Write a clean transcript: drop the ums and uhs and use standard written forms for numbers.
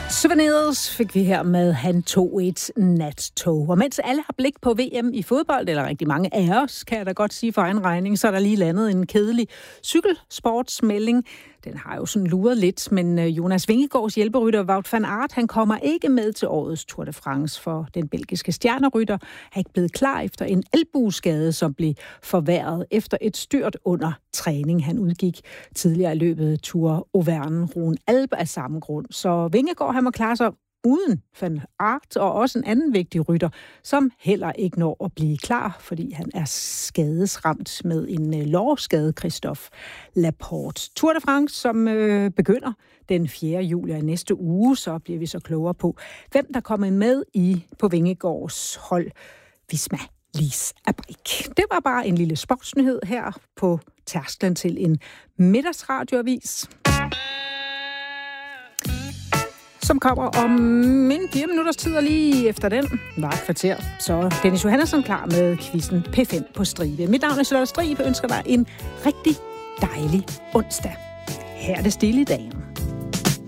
Souvenirs fik vi her med Han tog et nattog. Og mens alle har blik på VM i fodbold, eller rigtig mange af os, kan jeg da godt sige for egen regning, så er der lige landet en kedelig cykelsportsmelding. Den har jo sådan luret lidt, men Jonas Vingegaards hjælperytter Wout van Aert, han kommer ikke med til årets Tour de France, for den belgiske stjernerytter er ikke blevet klar efter en albueskade, som blev forværret efter et styrt under træning. Han udgik tidligere i løbet Tour Auvergne-Rhône-Alpes af samme grund. Så Vingegaard, han må klare sig uden Van Aert, og også en anden vigtig rytter, som heller ikke når at blive klar, fordi han er skadesramt med en lårskade, Christophe Laporte. Tour de France, som begynder den 4. juli i næste uge, så bliver vi så klogere på, hvem der kommer med på Vingegaards hold. Visma Lease Abrik. Det var bare en lille sportsnyhed her på tærsklen til en middagsradioavis, som kommer om en 4 minutters tid, og lige efter den var et kvarter. Så Dennis Johannesson klar med quizzen P5 på stribe. Mit navn er Charlotte Stribe, ønsker dig en rigtig dejlig onsdag. Her er det stille i dagen.